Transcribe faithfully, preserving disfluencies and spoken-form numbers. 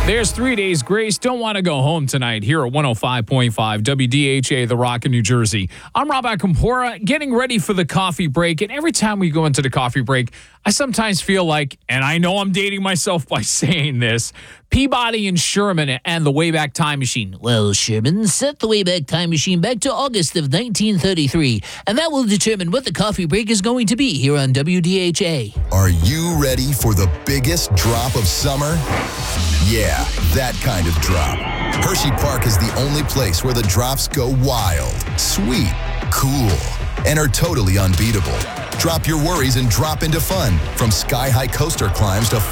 There's three days grace. Don't want to go home tonight here at one oh five point five W D H A, The Rock in New Jersey. I'm Rob Akampora, getting ready for the coffee break. And every time we go into the coffee break, I sometimes feel like, and I know I'm dating myself by saying this, Peabody and Sherman and the Wayback Time Machine. Well, Sherman, set the Wayback Time Machine back to August of nineteen thirty-three, and that will determine what the coffee break is going to be here on W D H A. Are you ready for the biggest drop of summer? Yeah, that kind of drop. Hershey Park is the only place where the drops go wild, sweet, cool, and are totally unbeatable. Drop your worries and drop into fun, from sky-high coaster climbs to